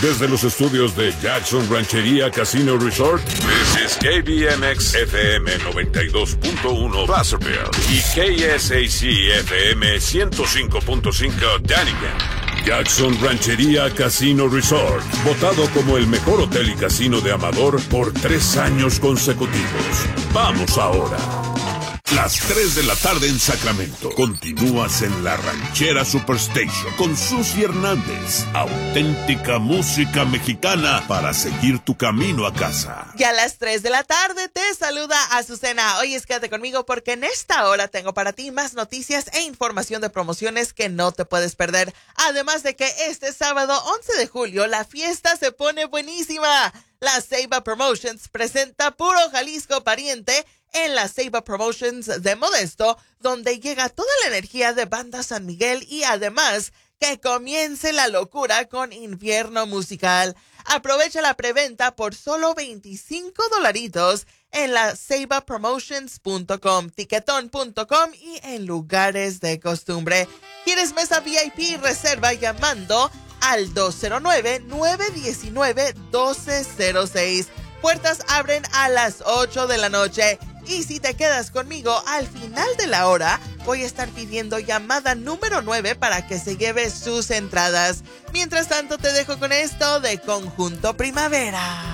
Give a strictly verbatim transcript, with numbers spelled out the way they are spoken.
Desde los estudios de Jackson Ranchería Casino Resort, this is K B M X F M noventa y dos punto uno Placerville y K S A C F M ciento cinco punto cinco Dunnigan. Jackson Ranchería Casino Resort, votado como el mejor hotel y casino de Amador por tres años consecutivos. Vamos ahora. Las tres de la tarde en Sacramento. Continúas en la Ranchera Superstation con Susi Hernández. Auténtica música mexicana para seguir tu camino a casa. Y a las tres de la tarde te saluda Azucena. Hoy es quédate conmigo porque en esta hora tengo para ti más noticias e información de promociones que no te puedes perder. Además de que este sábado once de julio la fiesta se pone buenísima. La Ceiba Promotions presenta Puro Jalisco Pariente en la Ceiba Promotions de Modesto, donde llega toda la energía de Banda San Miguel y además que comience la locura con Invierno Musical. Aprovecha la preventa por solo veinticinco dolaritos en la ceiba promotions punto com, tiquetón punto com y en lugares de costumbre. ¿Quieres mesa V I P? Reserva llamando al dos cero nueve, nueve uno nueve, uno dos cero seis. Puertas abren a las ocho de la noche. Y si te quedas conmigo al final de la hora, voy a estar pidiendo llamada número nueve para que se lleve sus entradas. Mientras tanto, te dejo con esto de Conjunto Primavera.